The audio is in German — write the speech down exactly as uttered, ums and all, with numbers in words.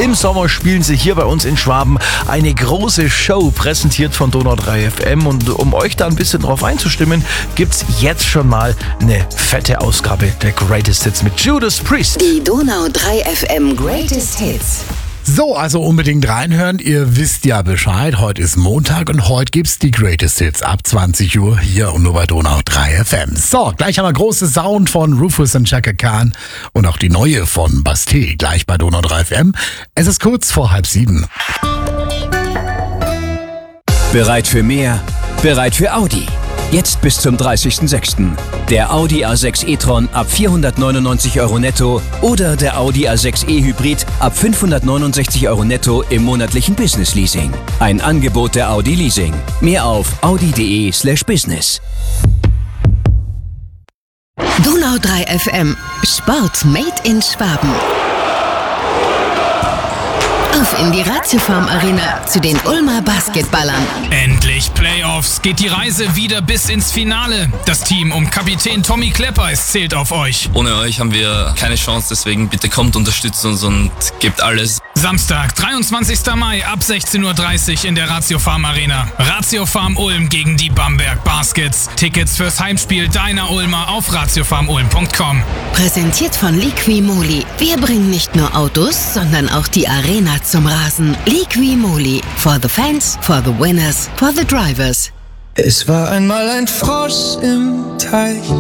Im Sommer spielen sie hier bei uns in Schwaben eine große Show, präsentiert von Donau drei F M. Und um euch da ein bisschen drauf einzustimmen, gibt's jetzt schon mal eine fette Ausgabe der Greatest Hits mit Judas Priest. Die Donau drei F M Greatest Hits. So, also unbedingt reinhören. Ihr wisst ja Bescheid. Heute ist Montag und heute gibt's die Greatest Hits ab zwanzig Uhr hier und nur bei Donau drei F M. So, gleich haben wir große Sound von Rufus und Chaka Khan und auch die neue von Bastille gleich bei Donau drei F M. Es ist kurz vor halb sieben. Bereit für mehr? Bereit für Audi. Jetzt bis zum dreißigsten sechsten Der Audi A sechs e-tron ab vierhundertneunundneunzig Euro netto oder der Audi A sechs e-Hybrid ab fünfhundertneunundsechzig Euro netto im monatlichen Business Leasing. Ein Angebot der Audi Leasing. Mehr auf audi.de slash business. Donau drei F M. Sport made in Schwaben. Auf in die Ratiofarm Arena zu den Ulmer Basketballern. Endlich Playoffs, geht die Reise wieder bis ins Finale. Das Team um Kapitän Tommy Kleppeis zählt auf euch. Ohne euch haben wir keine Chance, deswegen bitte kommt, unterstützt uns und gebt alles. Samstag, dreiundzwanzigsten Mai ab sechzehn Uhr dreißig in der Ratiofarm Arena. Ratiofarm Ulm gegen die Bamberg Baskets. Tickets fürs Heimspiel deiner Ulmer auf ratiofarm ulm punkt com. Präsentiert von Liqui-Moly. Wir bringen nicht nur Autos, sondern auch die Arena zum Rasen. Liqui-Moly. For the fans, for the winners, for the drivers. Es war einmal ein Frosch im Teich.